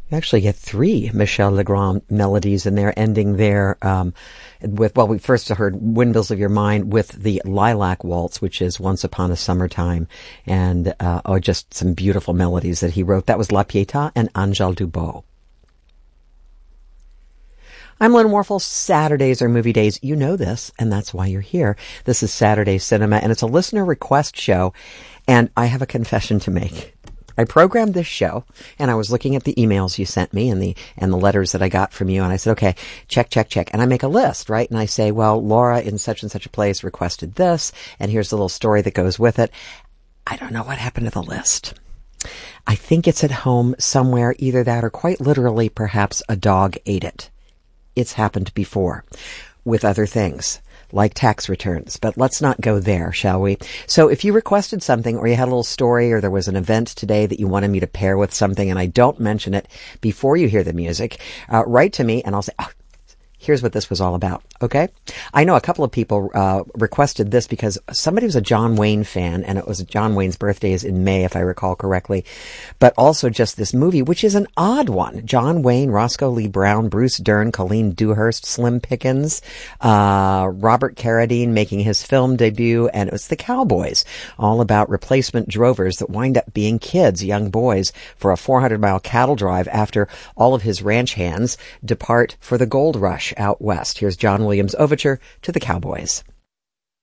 You actually get three Michel Legrand melodies in there, ending there with, well, we first heard Windmills of Your Mind with the Lilac Waltz, which is Once Upon a Summertime, and just some beautiful melodies that he wrote. That was La Pietà and Angèle Dubot. I'm Lynn Warfel. Saturdays are movie days. You know this, and that's why you're here. This is Saturday Cinema, and it's a listener request show, and I have a confession to make. I programmed this show, and I was looking at the emails you sent me and the letters that I got from you, and I said, okay, check. And I make a list, right? And I say, well, Laura in such and such a place requested this, and here's the little story that goes with it. I don't know what happened to the list. I think it's at home somewhere, either that or quite literally, perhaps a dog ate it. It's happened before with other things, like tax returns. But let's not go there, shall we? So if you requested something, or you had a little story, or there was an event today that you wanted me to pair with something, and I don't mention it before you hear the music, write to me, and I'll say, oh, here's what this was all about, okay? I know a couple of people requested this because somebody was a John Wayne fan, and it was John Wayne's birthday is in May, if I recall correctly, but also just this movie, which is an odd one. John Wayne, Roscoe Lee Brown, Bruce Dern, Colleen Dewhurst, Slim Pickens, Robert Carradine making his film debut, and it was The Cowboys, all about replacement drovers that wind up being kids, young boys, for a 400-mile cattle drive after all of his ranch hands depart for the gold rush out west. Here's John Williams' overture to The Cowboys.